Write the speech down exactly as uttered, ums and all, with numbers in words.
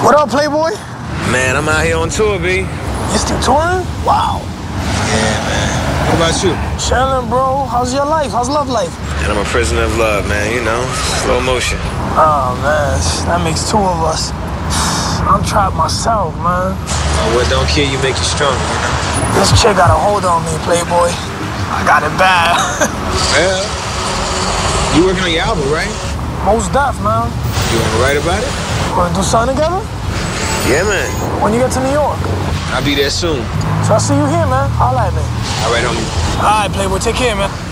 What up, Playboy? Man, I'm out here on tour, B. You still touring? Wow. Yeah, man. What about you? Chillin', bro. How's your life? How's love life? And I'm a prisoner of love, man, you know? Slow motion. Oh, man. That makes two of us. I'm trapped myself, man. Oh, what don't kill you make you stronger, you know? This chick got a hold on me, Playboy. I got it bad. Well, you working on your album, right? Most deaf, man. You want to write about it? Wanna do something together? Yeah, man. When you get to New York? I'll be there soon. So I'll see you here, man. Holla at me. All right, homie. All right, Playboy. Take care, man.